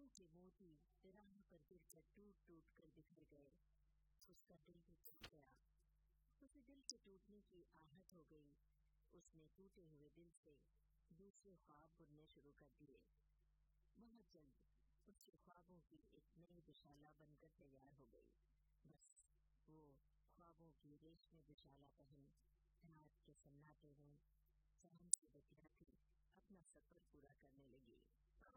के मोती राह पर गिरकर टूट टूट कर बिखर गए। उसका दिल भी टूट गया। उसे दिल के टूटने की आहट हो गई। उसने टूटे हुए दिल से दूसरे ख्वाब बुनने शुरू कर दिए। बहुत जल्द उसके ख्वाबों की एक नई दुशाला बनकर तैयार हो गई। बस वो ख्वाबों की रेशमी दुशाला पहन रात के सन्नाटे में चांद की बतियाती अपना सफर पूरा करने लगी।